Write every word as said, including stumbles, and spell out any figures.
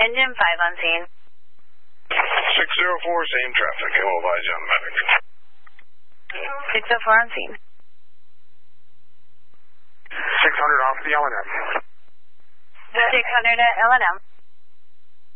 Engine five on scene. six oh four, same traffic. I will advise you on the medic. six oh four on scene. six hundred off the L and M. six hundred at L and M.